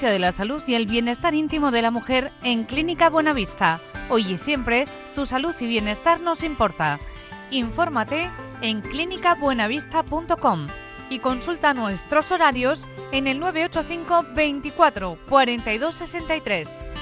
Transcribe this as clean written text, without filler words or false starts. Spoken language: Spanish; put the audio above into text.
beneficio de la salud y el bienestar íntimo de la mujer en Clínica Buenavista. Hoy y siempre, tu salud y bienestar nos importa. Infórmate en clínicabuenavista.com y consulta nuestros horarios en el 985 24 42 63.